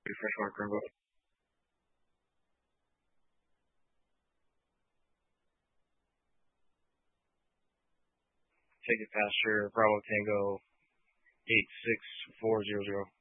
Fresh Water Bravo. Take it pasture Bravo Tango 86400.